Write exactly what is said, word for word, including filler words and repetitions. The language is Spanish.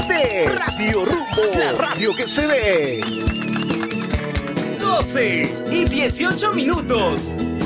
ves. Radio Rumbo, la radio que se ve. doce y dieciocho minutos.